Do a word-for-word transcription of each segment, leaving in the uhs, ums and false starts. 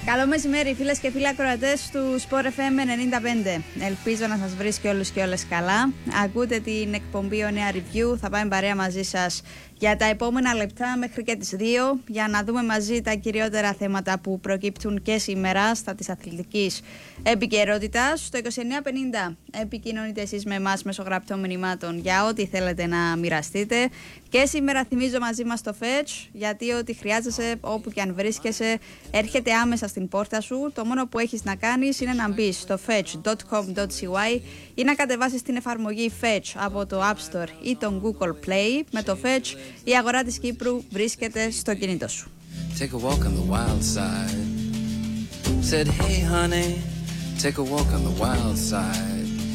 Καλό μεσημέρι, φίλες και φίλοι ακροατές του Sport εφ εμ ενενήντα πέντε. Ελπίζω να σας βρίσκει όλους και όλες καλά. Ακούτε την εκπομπή Ο Νέα Review. Θα πάμε παρέα μαζί σας για τα επόμενα λεπτά μέχρι και τις δύο, για να δούμε μαζί τα κυριότερα θέματα που προκύπτουν και σήμερα στα της αθλητικής επικαιρότητας. Στο είκοσι εννέα πενήντα επικοινωνείτε εσείς με εμάς μέσω γραπτών μηνυμάτων για ό,τι θέλετε να μοιραστείτε. Και σήμερα θυμίζω μαζί μας το Fetch, γιατί ό,τι χρειάζεσαι όπου και αν βρίσκεσαι έρχεται άμεσα στην πόρτα σου. Το μόνο που έχεις να κάνεις είναι να μπεις στο fetch τελεία com τελεία c y ή να κατεβάσεις την εφαρμογή Fetch από το App Store ή τον Google Play. Με το Fetch η αγορά της Κύπρου βρίσκεται στο κινητό σου. Take a walk on the wild side. Said hey honey, take a walk on the wild side.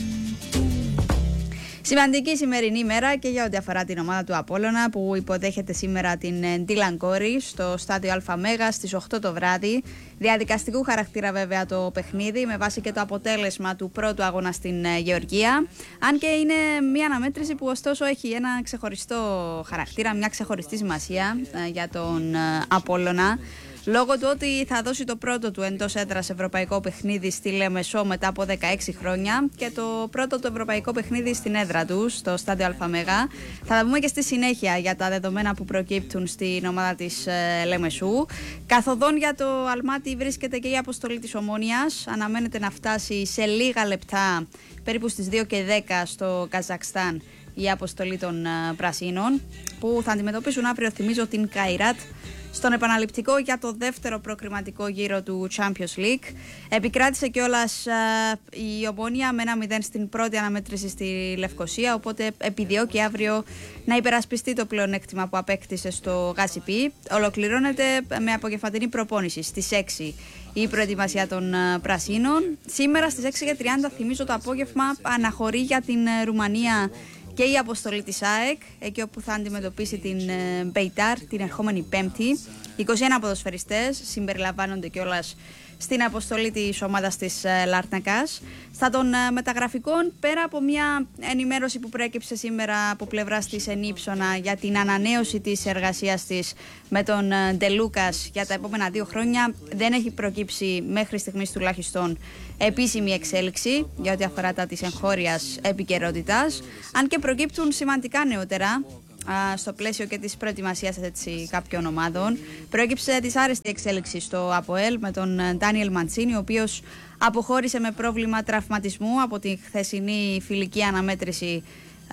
Σημαντική σημερινή ημέρα και για ό,τι αφορά την ομάδα του Απόλλωνα, που υποδέχεται σήμερα την Ντίλαν Κόρι στο στάδιο ΑΜΕΓΑ στις οκτώ το βράδυ. Διαδικαστικού χαρακτήρα βέβαια το παιχνίδι, με βάση και το αποτέλεσμα του πρώτου αγώνα στην Γεωργία. Αν και είναι μια αναμέτρηση που ωστόσο έχει ένα ξεχωριστό χαρακτήρα, μια ξεχωριστή σημασία για τον Απόλλωνα, λόγω του ότι θα δώσει το πρώτο του εντός έδρας ευρωπαϊκό παιχνίδι στη Λεμεσό μετά από δεκαέξι χρόνια και το πρώτο του ευρωπαϊκό παιχνίδι στην έδρα του, στο στάδιο ΑΜΕΓΑ. Θα τα πούμε και στη συνέχεια για τα δεδομένα που προκύπτουν στην ομάδα της ε, Λεμεσού. Καθοδόν για το Αλμάτι βρίσκεται και η αποστολή της Ομόνοιας. Αναμένεται να φτάσει σε λίγα λεπτά, περίπου στις δύο και δέκα, στο Καζακστάν η αποστολή των ε, Πρασίνων, που θα αντιμετωπίσουν αύριο, θυμίζω, την Καϊράτ στον επαναληπτικό για το δεύτερο προκριματικό γύρο του Champions League. Επικράτησε κιόλας uh, η Ομόνια με ένα μηδέν στην πρώτη αναμέτρηση στη Λευκοσία, οπότε επιδιώκει αύριο να υπερασπιστεί το πλεονέκτημα που απέκτησε στο Γασιπί. Ολοκληρώνεται με απογευματινή προπόνηση στις έξι η προετοιμασία των uh, Πρασίνων. Σήμερα στις έξι και τριάντα, θυμίζω, το απόγευμα αναχωρεί για την uh, Ρουμανία και η αποστολή της ΑΕΚ, εκεί όπου θα αντιμετωπίσει την Μπεϊτάρ την ερχόμενη Πέμπτη. είκοσι ένα ποδοσφαιριστές συμπεριλαμβάνονται κιόλας στην αποστολή της ομάδας της Λάρνακας. Στα των μεταγραφικών, πέρα από μια ενημέρωση που προέκυψε σήμερα από πλευράς της Ενίψωνα για την ανανέωση της εργασίας της με τον Ντελούκας για τα επόμενα δύο χρόνια, δεν έχει προκύψει μέχρι στιγμής τουλάχιστον επίσημη εξέλιξη για ό,τι αφορά τα της εγχώριας επικαιρότητας, αν και προκύπτουν σημαντικά νεότερα στο πλαίσιο και της προετοιμασίας έτσι, κάποιων ομάδων. Προέκυψε δυσάρεστη εξέλιξη στο ΑΠΟΕΛ με τον Ντάνιελ Μαντσίνη, ο οποίος αποχώρησε με πρόβλημα τραυματισμού από τη χθεσινή φιλική αναμέτρηση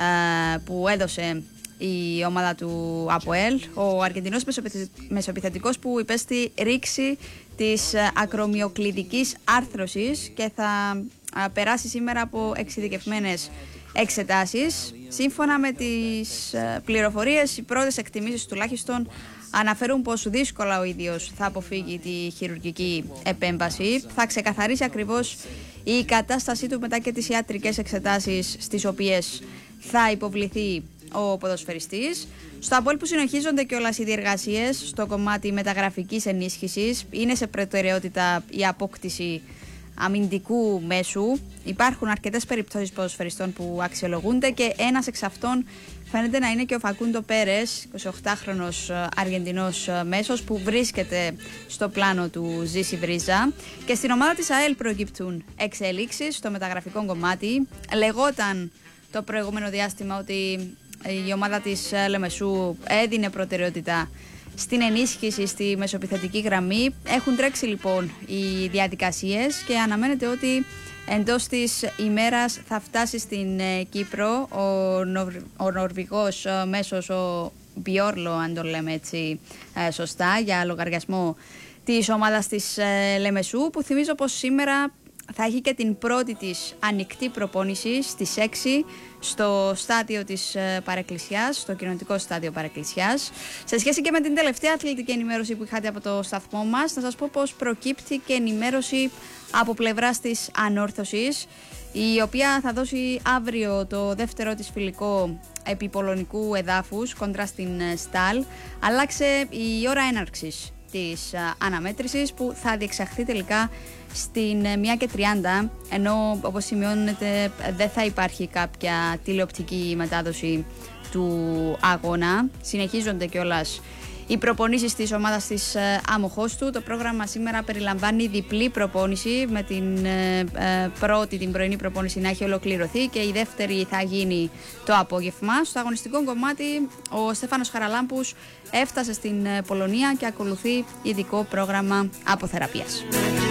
που έδωσε η ομάδα του ΑΠΟΕΛ. Ο Αργεντινός μεσοεπιθετικός που υπέστη ρήξη της ακρομυοκλειδικής άρθρωσης και θα περάσει σήμερα από εξειδικευμένες εξετάσεις. Σύμφωνα με τις πληροφορίες, οι πρώτες εκτιμήσεις τουλάχιστον αναφέρουν πως δύσκολα ο ίδιος θα αποφύγει τη χειρουργική επέμβαση. Θα ξεκαθαρίσει ακριβώς η κατάστασή του μετά και τις ιατρικές εξετάσεις στις οποίες θα υποβληθεί ο ποδοσφαιριστής. Στο ΑΠΟΕΛ που συνεχίζονται κιόλας οι διεργασίες στο κομμάτι μεταγραφικής ενίσχυσης, είναι σε προτεραιότητα η απόκτηση αμυντικού μέσου. Υπάρχουν αρκετές περιπτώσεις ποδοσφαιριστών που αξιολογούνται και ένας εξ αυτών φαίνεται να είναι και ο Φακούντο Πέρες, εικοσιοκτάχρονος Αργεντινός μέσος που βρίσκεται στο πλάνο του Ζήση Βρίζα. Και στην ομάδα της ΑΕΛ προκύπτουν εξελίξεις στο μεταγραφικό κομμάτι. Λεγόταν το προηγούμενο διάστημα ότι η ομάδα της Λεμεσού έδινε προτεραιότητα στην ενίσχυση στη μεσοεπιθετική γραμμή. Έχουν τρέξει λοιπόν οι διαδικασίες και αναμένεται ότι εντός της ημέρας θα φτάσει στην Κύπρο ο, Νορ, ο Νορβηγός μέσος, ο Μπιόρλο, αν το λέμε έτσι σωστά, για λογαριασμό της ομάδας της Λεμεσού, που θυμίζω πως σήμερα θα έχει και την πρώτη της ανοιχτή προπόνηση στις έξι στο στάδιο της Παρεκκλησιάς, στο κοινοτικό στάδιο Παρεκκλησιάς. Σε σχέση και με την τελευταία αθλητική ενημέρωση που είχατε από το σταθμό μας, να σας πω πως προκύπτει και ενημέρωση από πλευράς της Ανόρθωσης, η οποία θα δώσει αύριο το δεύτερο της φιλικό επί πολωνικού εδάφους κοντρά στην Στάλ. Αλλάξε η ώρα έναρξης της αναμέτρησης που θα διεξαχθεί τελικά στην μία και τριάντα, ενώ όπως σημειώνεται δεν θα υπάρχει κάποια τηλεοπτική μετάδοση του αγώνα. Συνεχίζονται κιόλας οι προπονήσεις της ομάδας της Αμοχώστου. Το πρόγραμμα σήμερα περιλαμβάνει διπλή προπόνηση, με την ε, πρώτη, την πρωινή προπόνηση, να έχει ολοκληρωθεί και η δεύτερη θα γίνει το απόγευμα. Στο αγωνιστικό κομμάτι ο Στέφανος Χαραλάμπους έφτασε στην Πολωνία και ακολουθεί ειδικό πρόγραμμα αποθεραπείας.